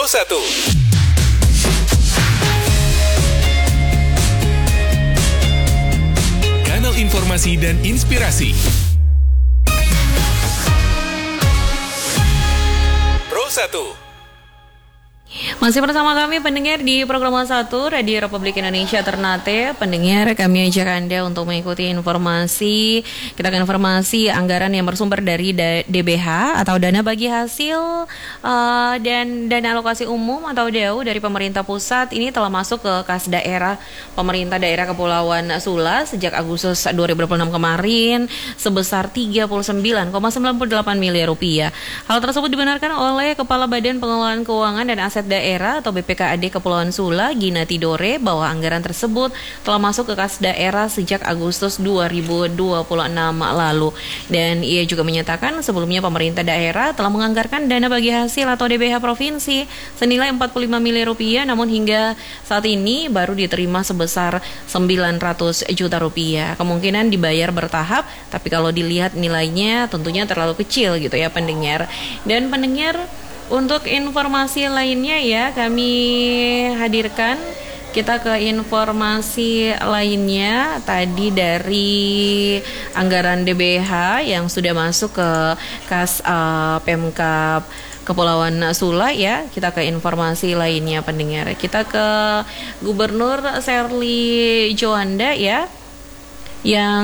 1. Kanal informasi dan inspirasi. Pro 1. Masih bersama kami pendengar di program 1 Radio Republik Indonesia Ternate. Pendengar, kami ajak Anda untuk mengikuti informasi. Kita akan informasi anggaran yang bersumber dari DBH atau dana bagi hasil dan dana alokasi umum atau DAU dari pemerintah pusat. Ini telah masuk ke kas daerah pemerintah daerah Kepulauan Sula sejak Agustus 2026 kemarin sebesar 39,98 miliar rupiah. Hal tersebut dibenarkan oleh Kepala Badan Pengelolaan Keuangan dan Aset Daerah atau BPKAD Kepulauan Sula, Gina Tidore, bahwa anggaran tersebut telah masuk ke kas daerah sejak Agustus 2026 lalu. Dan ia juga menyatakan sebelumnya pemerintah daerah telah menganggarkan dana bagi hasil atau DBH provinsi senilai 45 miliar rupiah, namun hingga saat ini baru diterima sebesar 900 juta rupiah. Kemungkinan dibayar bertahap, tapi kalau dilihat nilainya tentunya terlalu kecil gitu ya pendengar. Dan pendengar, untuk informasi lainnya ya kami hadirkan, kita ke informasi lainnya tadi dari anggaran DBH yang sudah masuk ke kas Pemkab Kepulauan Sula ya. Kita ke informasi lainnya pendengar. Kita ke Gubernur Sherly Joanda ya, yang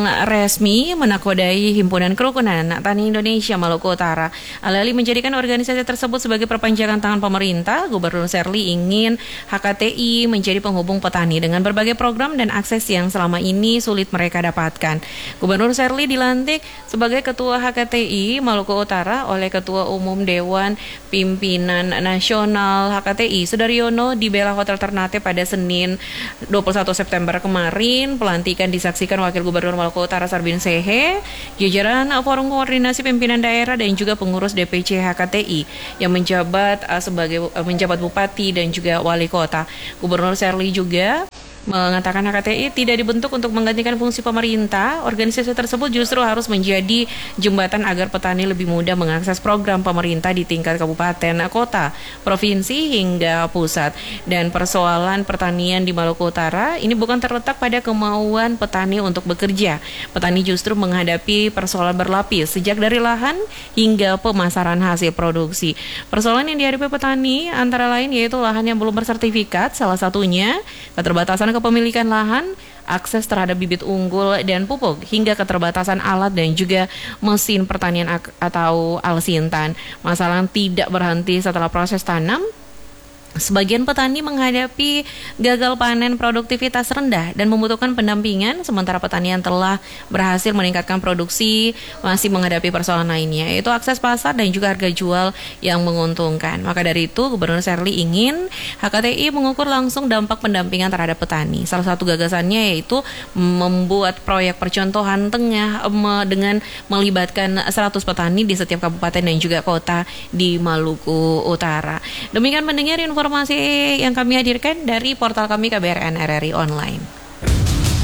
resmi menakodai Himpunan Kerukunan Anak Tani Indonesia Maluku Utara. Alih-alih menjadikan organisasi tersebut sebagai perpanjangan tangan pemerintah, Gubernur Sherly ingin HKTI menjadi penghubung petani dengan berbagai program dan akses yang selama ini sulit mereka dapatkan. Gubernur Sherly dilantik sebagai Ketua HKTI Maluku Utara oleh Ketua Umum Dewan Pimpinan Nasional HKTI Sudaryono di Bella Hotel Ternate pada Senin 21 September kemarin. Pelantikan disaksikan Wakil Gubernur Maluku Utara Sarbin Sehe, jajaran Forum Koordinasi Pimpinan Daerah dan juga pengurus DPC HKTI yang menjabat sebagai bupati dan juga wali kota. Gubernur Sherly juga mengatakan HKTI tidak dibentuk untuk menggantikan fungsi pemerintah. Organisasi tersebut justru harus menjadi jembatan agar petani lebih mudah mengakses program pemerintah di tingkat kabupaten, kota, provinsi hingga pusat. Dan persoalan pertanian di Maluku Utara ini bukan terletak pada kemauan petani untuk bekerja. Petani justru menghadapi persoalan berlapis sejak dari lahan hingga pemasaran hasil produksi. Persoalan yang dihadapi petani antara lain yaitu lahan yang belum bersertifikat, salah satunya keterbatasan kepemilikan lahan, akses terhadap bibit unggul dan pupuk, hingga keterbatasan alat dan juga mesin pertanian atau alsintan. Masalah tidak berhenti setelah proses tanam. Sebagian petani menghadapi gagal panen, produktivitas rendah dan membutuhkan pendampingan, sementara petani yang telah berhasil meningkatkan produksi masih menghadapi persoalan lainnya, yaitu akses pasar dan juga harga jual yang menguntungkan. Maka dari itu, Gubernur Sherly ingin HKTI mengukur langsung dampak pendampingan terhadap petani. Salah satu gagasannya yaitu membuat proyek percontohan tengah dengan melibatkan 100 petani di setiap kabupaten dan juga kota di Maluku Utara. Demikian mendengar informasi yang kami hadirkan dari portal kami KBRN RRI Online.